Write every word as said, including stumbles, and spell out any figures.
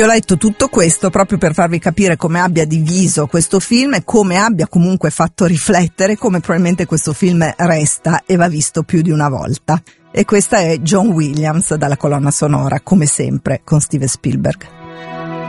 Ho letto tutto questo proprio per farvi capire come abbia diviso questo film e come abbia comunque fatto riflettere come probabilmente questo film resta e va visto più di una volta. E questa è John Williams dalla colonna sonora, come sempre, con Steven Spielberg.